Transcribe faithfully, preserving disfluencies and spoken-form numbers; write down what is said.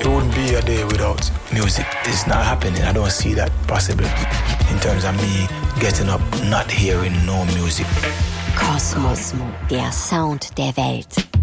There wouldn't be a day without music. It's not happening. I don't see that possible in terms of me getting up, not hearing no music. Kosmos, der Sound der Welt.